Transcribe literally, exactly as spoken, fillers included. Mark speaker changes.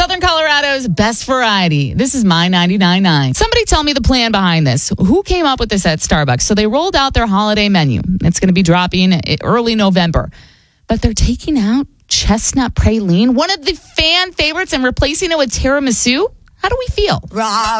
Speaker 1: Southern Colorado's best variety. This is My ninety-nine point nine. Somebody tell me the plan behind this. Who came up with this at Starbucks? So they rolled out their holiday menu. It's going to be dropping early November. But they're taking out chestnut praline, one of the fan favorites, and replacing it with tiramisu. How do we feel?